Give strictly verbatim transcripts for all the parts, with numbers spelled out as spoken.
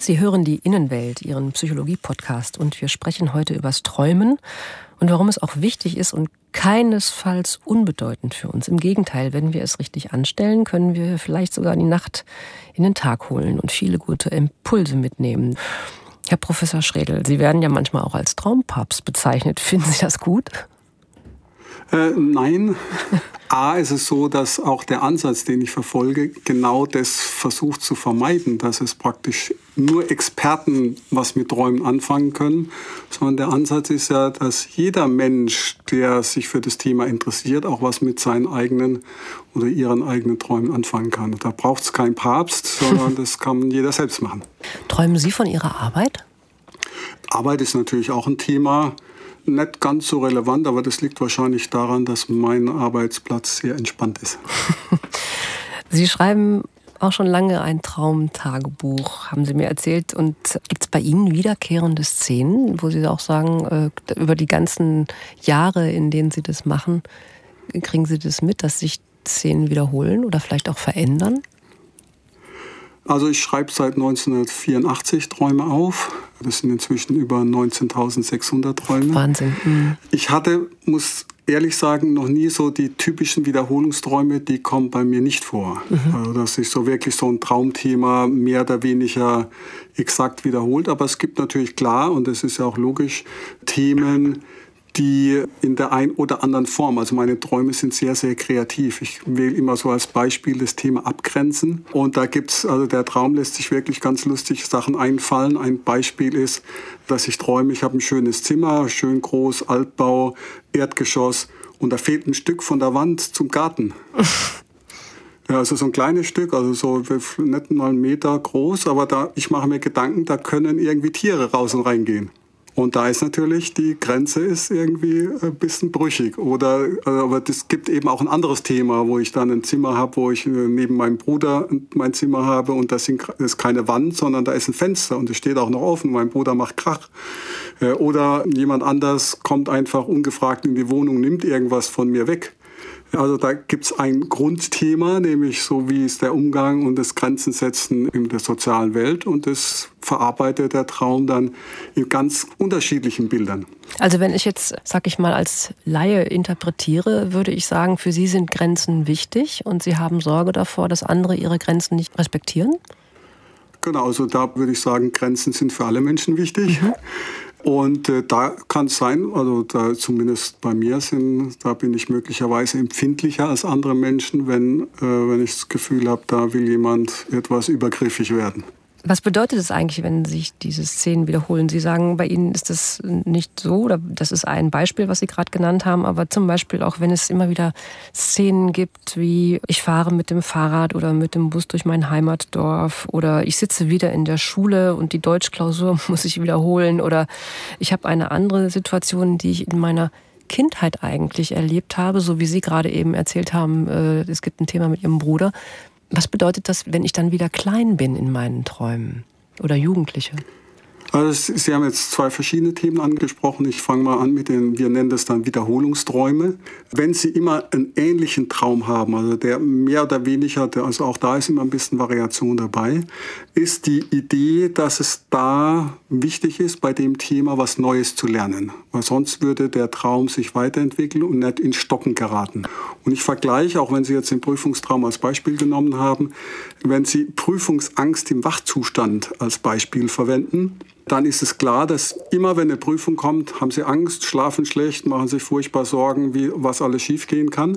Sie hören die Innenwelt, Ihren Psychologie-Podcast, und wir sprechen heute übers Träumen und warum es auch wichtig ist und keinesfalls unbedeutend für uns. Im Gegenteil, wenn wir es richtig anstellen, können wir vielleicht sogar die Nacht in den Tag holen und viele gute Impulse mitnehmen. Herr Professor Schredl, Sie werden ja manchmal auch als Traumpapst bezeichnet. Finden Sie das gut? Äh, nein. A, ist es so, dass auch der Ansatz, den ich verfolge, genau das versucht zu vermeiden, dass es praktisch nur Experten was mit Träumen anfangen können, sondern der Ansatz ist ja, dass jeder Mensch, der sich für das Thema interessiert, auch was mit seinen eigenen oder ihren eigenen Träumen anfangen kann. Da braucht es keinen Papst, sondern das kann jeder selbst machen. Träumen Sie von Ihrer Arbeit? Arbeit ist natürlich auch ein Thema. Nicht ganz so relevant, aber das liegt wahrscheinlich daran, dass mein Arbeitsplatz sehr entspannt ist. Sie schreiben auch schon lange ein Traumtagebuch, haben Sie mir erzählt. Und gibt es bei Ihnen wiederkehrende Szenen, wo Sie auch sagen, äh, über die ganzen Jahre, in denen Sie das machen, kriegen Sie das mit, dass sich Szenen wiederholen oder vielleicht auch verändern? Also ich schreibe seit neunzehnhundertvierundachtzig Träume auf. Das sind inzwischen über neunzehntausendsechshundert Träume. Wahnsinn. Mhm. Ich hatte, muss ehrlich sagen, noch nie so die typischen Wiederholungsträume, die kommen bei mir nicht vor. Mhm. Also dass sich so wirklich so ein Traumthema mehr oder weniger exakt wiederholt. Aber es gibt natürlich klar, und das ist ja auch logisch, Themen, die in der ein oder anderen Form, also meine Träume sind sehr, sehr kreativ. Ich wähle immer so als Beispiel das Thema Abgrenzen. Und da gibt's, also der Traum lässt sich wirklich ganz lustig Sachen einfallen. Ein Beispiel ist, dass ich träume, ich habe ein schönes Zimmer, schön groß, Altbau, Erdgeschoss, und da fehlt ein Stück von der Wand zum Garten. Ja, also so ein kleines Stück, also so nicht mal einen Meter groß, aber da, ich mache mir Gedanken, da können irgendwie Tiere raus und reingehen. Und da ist natürlich, die Grenze ist irgendwie ein bisschen brüchig. Oder, aber es gibt eben auch ein anderes Thema, wo ich dann ein Zimmer habe, wo ich neben meinem Bruder mein Zimmer habe, und das ist keine Wand, sondern da ist ein Fenster und es steht auch noch offen. Mein Bruder macht Krach. Oder jemand anders kommt einfach ungefragt in die Wohnung, nimmt irgendwas von mir weg. Also da gibt es ein Grundthema, nämlich so wie ist der Umgang und das Grenzensetzen in der sozialen Welt, und das verarbeitet der Traum dann in ganz unterschiedlichen Bildern. Also wenn ich jetzt, sag ich mal, als Laie interpretiere, würde ich sagen, für Sie sind Grenzen wichtig und Sie haben Sorge davor, dass andere ihre Grenzen nicht respektieren? Genau, also da würde ich sagen, Grenzen sind für alle Menschen wichtig. Mhm. Und äh, da kann es sein, also da zumindest bei mir sind, da bin ich möglicherweise empfindlicher als andere Menschen, wenn, äh, wenn ich das Gefühl habe, da will jemand etwas übergriffig werden. Was bedeutet es eigentlich, wenn sich diese Szenen wiederholen? Sie sagen, bei Ihnen ist das nicht so, oder das ist ein Beispiel, was Sie gerade genannt haben, aber zum Beispiel auch, wenn es immer wieder Szenen gibt, wie ich fahre mit dem Fahrrad oder mit dem Bus durch mein Heimatdorf, oder ich sitze wieder in der Schule und die Deutschklausur muss ich wiederholen, oder ich habe eine andere Situation, die ich in meiner Kindheit eigentlich erlebt habe, so wie Sie gerade eben erzählt haben, es gibt ein Thema mit Ihrem Bruder. Was bedeutet das, wenn ich dann wieder klein bin in meinen Träumen oder Jugendliche? Also Sie haben jetzt zwei verschiedene Themen angesprochen. Ich fange mal an mit den, wir nennen das dann Wiederholungsträume. Wenn Sie immer einen ähnlichen Traum haben, also der mehr oder weniger, also auch da ist immer ein bisschen Variation dabei, ist die Idee, dass es da wichtig ist, bei dem Thema was Neues zu lernen. Weil sonst würde der Traum sich weiterentwickeln und nicht ins Stocken geraten. Und ich vergleiche, auch wenn Sie jetzt den Prüfungstraum als Beispiel genommen haben, wenn Sie Prüfungsangst im Wachzustand als Beispiel verwenden, dann ist es klar, dass immer, wenn eine Prüfung kommt, haben Sie Angst, schlafen schlecht, machen sich furchtbar Sorgen, wie, was alles schiefgehen kann.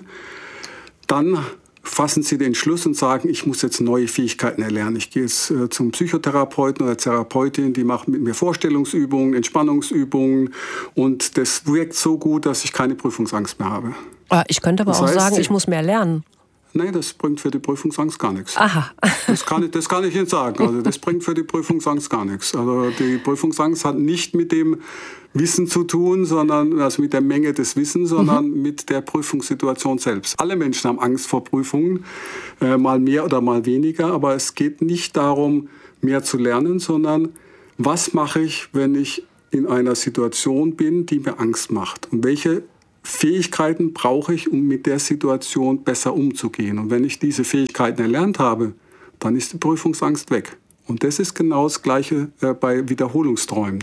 Dann fassen Sie den Schluss und sagen, ich muss jetzt neue Fähigkeiten erlernen. Ich gehe jetzt äh, zum Psychotherapeuten oder Therapeutin, die macht mit mir Vorstellungsübungen, Entspannungsübungen, und das wirkt so gut, dass ich keine Prüfungsangst mehr habe. Ich könnte aber das auch heißt, sagen, ich muss mehr lernen. Nein, das bringt für die Prüfungsangst gar nichts. Aha. Das kann ich, das kann ich Ihnen sagen. Also das bringt für die Prüfungsangst gar nichts. Also die Prüfungsangst hat nicht mit dem Wissen zu tun, sondern also mit der Menge des Wissens, sondern mhm. mit der Prüfungssituation selbst. Alle Menschen haben Angst vor Prüfungen, äh, mal mehr oder mal weniger. Aber es geht nicht darum, mehr zu lernen, sondern was mache ich, wenn ich in einer Situation bin, die mir Angst macht? Und welche Fähigkeiten brauche ich, um mit der Situation besser umzugehen. Und wenn ich diese Fähigkeiten erlernt habe, dann ist die Prüfungsangst weg. Und das ist genau das Gleiche äh, bei Wiederholungsträumen.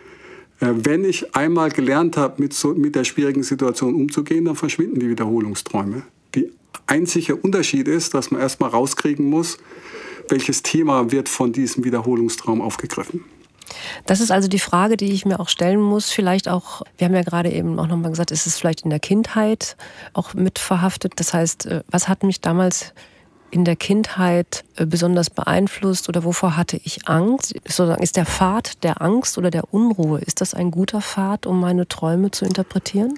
Äh, wenn ich einmal gelernt habe, mit, so, mit der schwierigen Situation umzugehen, dann verschwinden die Wiederholungsträume. Der einzige Unterschied ist, dass man erstmal rauskriegen muss, welches Thema wird von diesem Wiederholungstraum aufgegriffen. Das ist also die Frage, die ich mir auch stellen muss. Vielleicht auch, wir haben ja gerade eben auch nochmal gesagt, ist es vielleicht in der Kindheit auch mit verhaftet? Das heißt, was hat mich damals in der Kindheit besonders beeinflusst oder wovor hatte ich Angst? Sozusagen, ist der Pfad der Angst oder der Unruhe, ist das ein guter Pfad, um meine Träume zu interpretieren?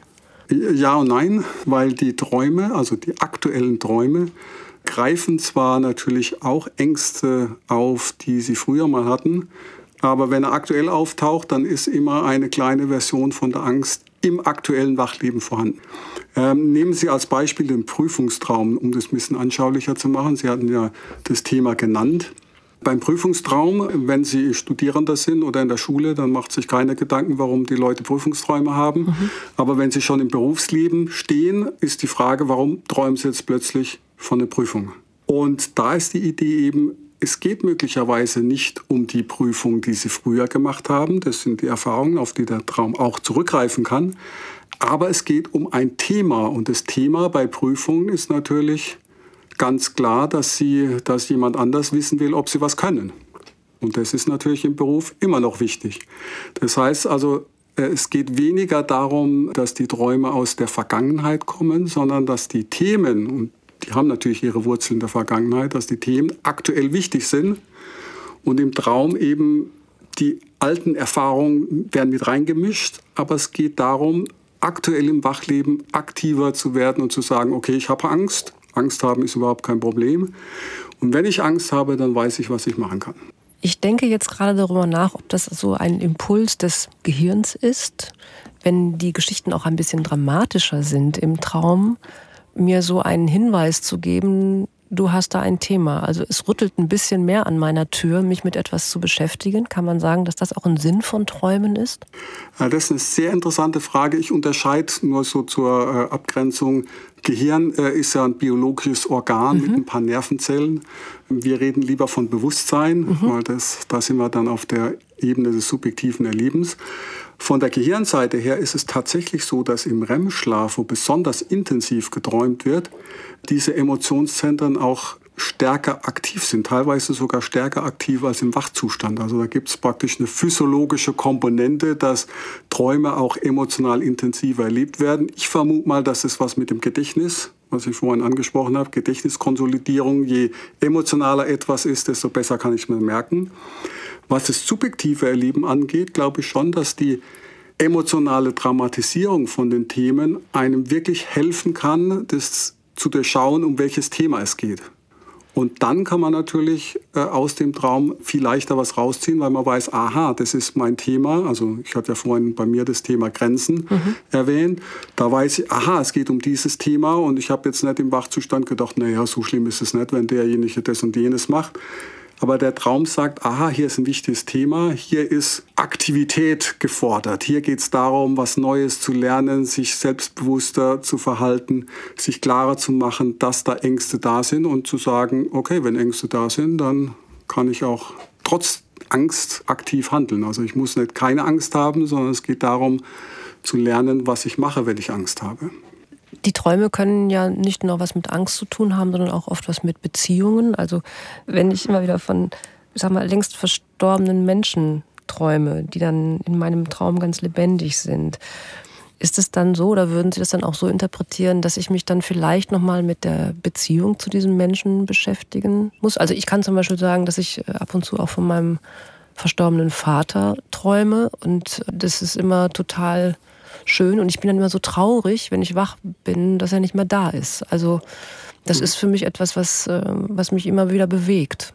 Ja und nein, weil die Träume, also die aktuellen Träume, greifen zwar natürlich auch Ängste auf, die sie früher mal hatten, aber wenn er aktuell auftaucht, dann ist immer eine kleine Version von der Angst im aktuellen Wachleben vorhanden. Ähm, nehmen Sie als Beispiel den Prüfungstraum, um das ein bisschen anschaulicher zu machen. Sie hatten ja das Thema genannt. Beim Prüfungstraum, wenn Sie Studierender sind oder in der Schule, dann macht sich keiner Gedanken, warum die Leute Prüfungsträume haben. Mhm. Aber wenn Sie schon im Berufsleben stehen, ist die Frage, warum träumen Sie jetzt plötzlich von der Prüfung? Und da ist die Idee eben, es geht möglicherweise nicht um die Prüfung, die Sie früher gemacht haben. Das sind die Erfahrungen, auf die der Traum auch zurückgreifen kann. Aber es geht um ein Thema. Und das Thema bei Prüfungen ist natürlich ganz klar, dass, sie, dass jemand anders wissen will, ob sie was können. Und das ist natürlich im Beruf immer noch wichtig. Das heißt also, es geht weniger darum, dass die Träume aus der Vergangenheit kommen, sondern dass die Themen, und die haben natürlich ihre Wurzeln in der Vergangenheit, dass die Themen aktuell wichtig sind und im Traum eben die alten Erfahrungen werden mit reingemischt, aber es geht darum, aktuell im Wachleben aktiver zu werden und zu sagen, okay, ich habe Angst, Angst haben ist überhaupt kein Problem und wenn ich Angst habe, dann weiß ich, was ich machen kann. Ich denke jetzt gerade darüber nach, ob das so ein Impuls des Gehirns ist, wenn die Geschichten auch ein bisschen dramatischer sind im Traum, mir so einen Hinweis zu geben, du hast da ein Thema. Also es rüttelt ein bisschen mehr an meiner Tür, mich mit etwas zu beschäftigen. Kann man sagen, dass das auch ein Sinn von Träumen ist? Ja, das ist eine sehr interessante Frage. Ich unterscheide nur so zur äh, Abgrenzung. Gehirn äh, ist ja ein biologisches Organ mhm. mit ein paar Nervenzellen. Wir reden lieber von Bewusstsein, mhm. weil das, da sind wir dann auf der Ebene des subjektiven Erlebens. Von der Gehirnseite her ist es tatsächlich so, dass im R E M-Schlaf, wo besonders intensiv geträumt wird, diese Emotionszentren auch stärker aktiv sind, teilweise sogar stärker aktiv als im Wachzustand. Also da gibt es praktisch eine physiologische Komponente, dass Träume auch emotional intensiver erlebt werden. Ich vermute mal, dass es was mit dem Gedächtnis, was ich vorhin angesprochen habe, Gedächtniskonsolidierung, je emotionaler etwas ist, desto besser kann ich mir merken. Was das subjektive Erleben angeht, glaube ich schon, dass die emotionale Dramatisierung von den Themen einem wirklich helfen kann, das zu durchschauen, um welches Thema es geht. Und dann kann man natürlich äh, aus dem Traum viel leichter was rausziehen, weil man weiß, aha, das ist mein Thema. Also ich hatte ja vorhin bei mir das Thema Grenzen mhm. erwähnt. Da weiß ich, aha, es geht um dieses Thema und ich habe jetzt nicht im Wachzustand gedacht, naja, so schlimm ist es nicht, wenn derjenige das und jenes macht. Aber der Traum sagt, aha, hier ist ein wichtiges Thema, hier ist Aktivität gefordert. Hier geht es darum, was Neues zu lernen, sich selbstbewusster zu verhalten, sich klarer zu machen, dass da Ängste da sind und zu sagen, okay, wenn Ängste da sind, dann kann ich auch trotz Angst aktiv handeln. Also ich muss nicht keine Angst haben, sondern es geht darum, zu lernen, was ich mache, wenn ich Angst habe. Die Träume können ja nicht nur was mit Angst zu tun haben, sondern auch oft was mit Beziehungen. Also wenn ich immer wieder von, ich sag mal, längst verstorbenen Menschen träume, die dann in meinem Traum ganz lebendig sind, ist es dann so oder würden Sie das dann auch so interpretieren, dass ich mich dann vielleicht nochmal mit der Beziehung zu diesem Menschen beschäftigen muss? Also ich kann zum Beispiel sagen, dass ich ab und zu auch von meinem verstorbenen Vater träume und das ist immer total schön und ich bin dann immer so traurig, wenn ich wach bin, dass er nicht mehr da ist. Also das ist für mich etwas, was, was mich immer wieder bewegt.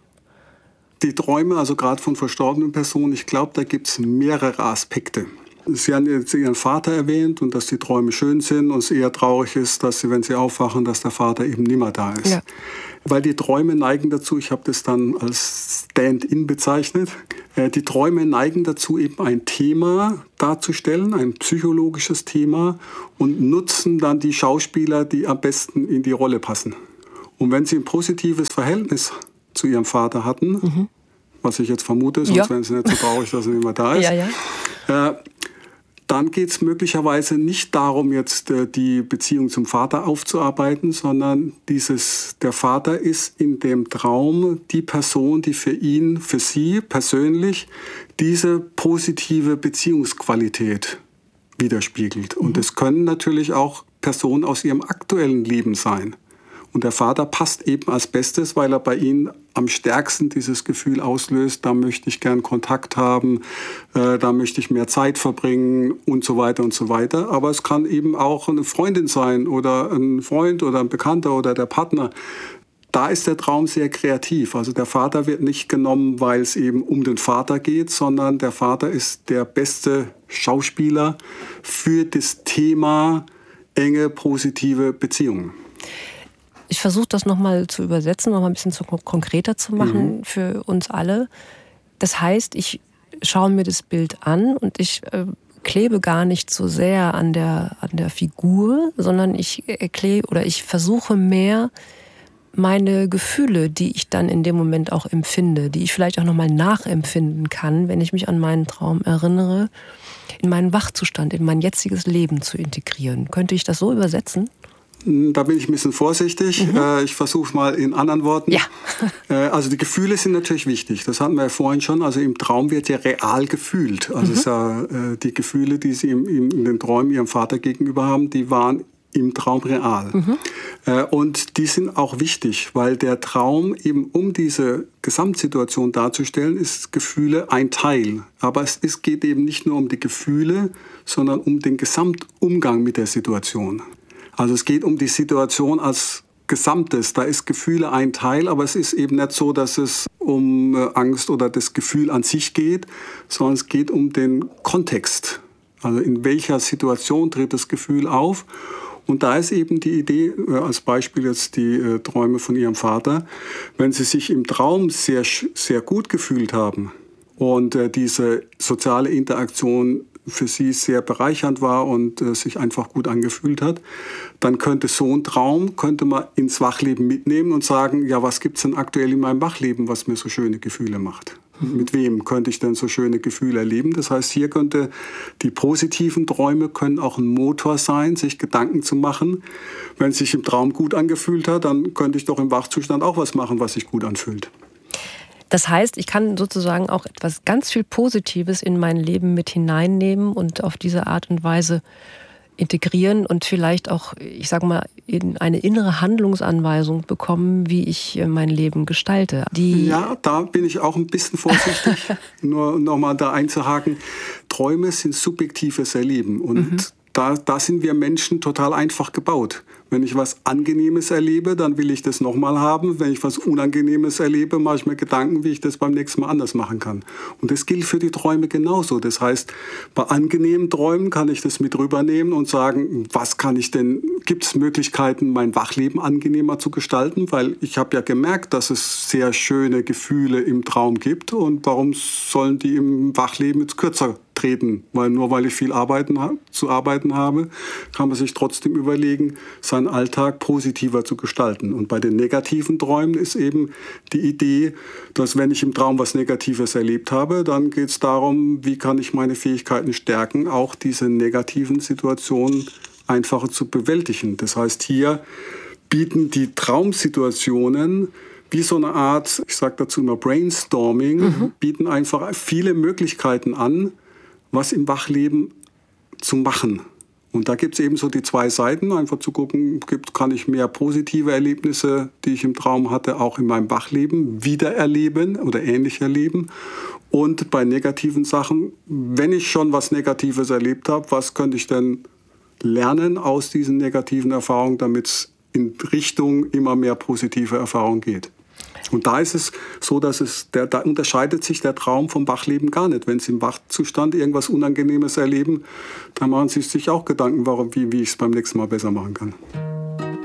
Die Träume, also gerade von verstorbenen Personen, ich glaube, da gibt es mehrere Aspekte. Sie haben jetzt Ihren Vater erwähnt und dass die Träume schön sind und es eher traurig ist, dass Sie, wenn Sie aufwachen, dass der Vater eben nimmer da ist. Ja. Weil die Träume neigen dazu, ich habe das dann als Stand-in bezeichnet, die Träume neigen dazu, eben ein Thema darzustellen, ein psychologisches Thema und nutzen dann die Schauspieler, die am besten in die Rolle passen. Und wenn Sie ein positives Verhältnis zu Ihrem Vater hatten, mhm. was ich jetzt vermute, sonst ja. wären sie nicht so traurig, dass er nicht mehr da ist. Ja, ja. Äh, dann geht es möglicherweise nicht darum, jetzt äh, die Beziehung zum Vater aufzuarbeiten, sondern dieses, der Vater ist in dem Traum die Person, die für ihn, für sie persönlich diese positive Beziehungsqualität widerspiegelt. Mhm. Und es können natürlich auch Personen aus ihrem aktuellen Leben sein. Und der Vater passt eben als Bestes, weil er bei ihnen am stärksten dieses Gefühl auslöst, da möchte ich gern Kontakt haben, äh, da möchte ich mehr Zeit verbringen und so weiter und so weiter. Aber es kann eben auch eine Freundin sein oder ein Freund oder ein Bekannter oder der Partner. Da ist der Traum sehr kreativ. Also der Vater wird nicht genommen, weil es eben um den Vater geht, sondern der Vater ist der beste Schauspieler für das Thema enge, positive Beziehungen. Ich versuche das nochmal zu übersetzen, nochmal ein bisschen zu konkreter zu machen mhm. für uns alle. Das heißt, ich schaue mir das Bild an und ich äh, klebe gar nicht so sehr an der, an der Figur, sondern ich erkläre oder ich versuche mehr meine Gefühle, die ich dann in dem Moment auch empfinde, die ich vielleicht auch nochmal nachempfinden kann, wenn ich mich an meinen Traum erinnere, in meinen Wachzustand, in mein jetziges Leben zu integrieren. Könnte ich das so übersetzen? Da bin ich ein bisschen vorsichtig. Mhm. Ich versuche es mal in anderen Worten. Ja. Also die Gefühle sind natürlich wichtig. Das hatten wir ja vorhin schon. Also im Traum wird ja real gefühlt. Also mhm. es ja, die Gefühle, die Sie in den Träumen Ihrem Vater gegenüber haben, die waren im Traum real. Mhm. Und die sind auch wichtig, weil der Traum eben, um diese Gesamtsituation darzustellen, ist Gefühle ein Teil. Aber es ist, geht eben nicht nur um die Gefühle, sondern um den Gesamtumgang mit der Situation. Also es geht um die Situation als Gesamtes. Da ist Gefühle ein Teil, aber es ist eben nicht so, dass es um Angst oder das Gefühl an sich geht, sondern es geht um den Kontext. Also in welcher Situation tritt das Gefühl auf? Und da ist eben die Idee, als Beispiel jetzt die äh, Träume von Ihrem Vater, wenn Sie sich im Traum sehr, sehr gut gefühlt haben und äh, diese soziale Interaktion für Sie sehr bereichernd war und äh, sich einfach gut angefühlt hat, dann könnte so ein Traum, könnte man ins Wachleben mitnehmen und sagen, ja, was gibt es denn aktuell in meinem Wachleben, was mir so schöne Gefühle macht? Mhm. Mit wem könnte ich denn so schöne Gefühle erleben? Das heißt, hier könnte die positiven Träume können auch ein Motor sein, sich Gedanken zu machen. Wenn es sich im Traum gut angefühlt hat, dann könnte ich doch im Wachzustand auch was machen, was sich gut anfühlt. Das heißt, ich kann sozusagen auch etwas ganz viel Positives in mein Leben mit hineinnehmen und auf diese Art und Weise integrieren und vielleicht auch, ich sage mal, in eine innere Handlungsanweisung bekommen, wie ich mein Leben gestalte. Die ja, da bin ich auch ein bisschen vorsichtig, nur nochmal da einzuhaken. Träume sind subjektives Erleben und mhm. da, da sind wir Menschen total einfach gebaut. Wenn ich was Angenehmes erlebe, dann will ich das nochmal haben. Wenn ich was Unangenehmes erlebe, mache ich mir Gedanken, wie ich das beim nächsten Mal anders machen kann. Und das gilt für die Träume genauso. Das heißt, bei angenehmen Träumen kann ich das mit rübernehmen und sagen, was kann ich denn, gibt es Möglichkeiten, mein Wachleben angenehmer zu gestalten? Weil ich habe ja gemerkt, dass es sehr schöne Gefühle im Traum gibt. Und warum sollen die im Wachleben jetzt kürzer treten? Weil nur weil ich viel arbeiten, zu arbeiten habe, kann man sich trotzdem überlegen, seinen Alltag positiver zu gestalten. Und bei den negativen Träumen ist eben die Idee, dass wenn ich im Traum was Negatives erlebt habe, dann geht es darum, wie kann ich meine Fähigkeiten stärken, auch diese negativen Situationen einfacher zu bewältigen. Das heißt, hier bieten die Traumsituationen wie so eine Art, ich sage dazu immer Brainstorming, mhm. bieten einfach viele Möglichkeiten an, was im Wachleben zu machen. Und da gibt es eben so die zwei Seiten, einfach zu gucken, gibt, kann ich mehr positive Erlebnisse, die ich im Traum hatte, auch in meinem Wachleben wiedererleben oder ähnlich erleben. Und bei negativen Sachen, wenn ich schon was Negatives erlebt habe, was könnte ich denn lernen aus diesen negativen Erfahrungen, damit es in Richtung immer mehr positive Erfahrungen geht. Und da ist es so, dass es, der, da unterscheidet sich der Traum vom Wachleben gar nicht. Wenn Sie im Wachzustand irgendwas Unangenehmes erleben, dann machen Sie sich auch Gedanken, warum, wie, wie ich es beim nächsten Mal besser machen kann.